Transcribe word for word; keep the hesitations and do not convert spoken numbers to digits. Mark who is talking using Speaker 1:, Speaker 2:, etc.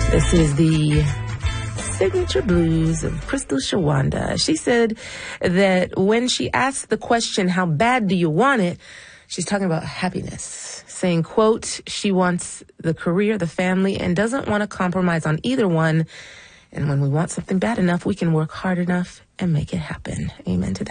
Speaker 1: This is the Signature Blues of Crystal Shawanda. She said that when she asked the question, how bad do you want it? She's talking about happiness, saying, quote, she wants the career, the family, and doesn't want to compromise on either one. And when we want something bad enough, we can work hard enough and make it happen. Amen to that.